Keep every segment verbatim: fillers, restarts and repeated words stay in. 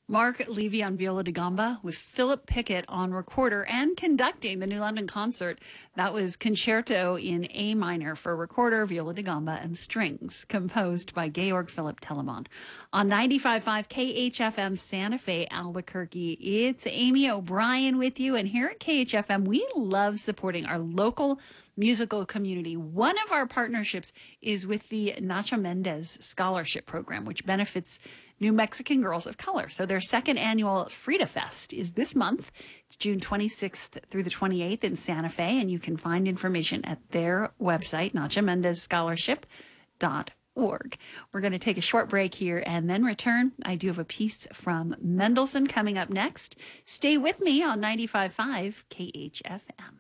Mark Levy on viola da gamba with Philip Pickett on recorder and conducting the New London concert. That was Concerto in A minor for recorder, viola da gamba, and strings, composed by Georg Philipp Telemann. On ninety-five point five K H F M Santa Fe, Albuquerque, it's Amy O'Brien with you. And here at K H F M, we love supporting our local musical community. One of our partnerships is with the Nacha Mendez Scholarship Program, which benefits New Mexican girls of color. So their second annual Frida Fest is this month. It's June twenty-sixth through the twenty-eighth in Santa Fe, and you can find information at their website, nacha mendez scholarship dot org. We're going to take a short break here and then return. I do have a piece from Mendelssohn coming up next. Stay with me on ninety-five point five K H F M.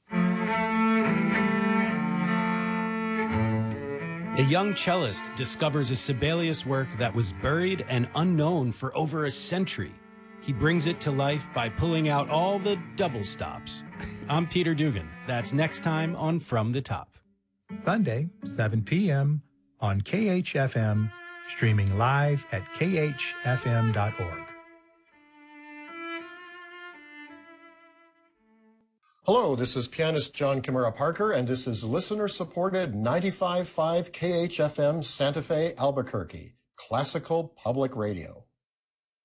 A young cellist discovers a Sibelius work that was buried and unknown for over a century. He brings it to life by pulling out all the double stops. I'm Peter Dugan. That's next time on From the Top. Sunday, seven p.m. on K H F M, streaming live at k h f m dot org. Hello, this is pianist John Kimura Parker, and this is listener-supported ninety-five point five K H F M Santa Fe, Albuquerque, classical public radio.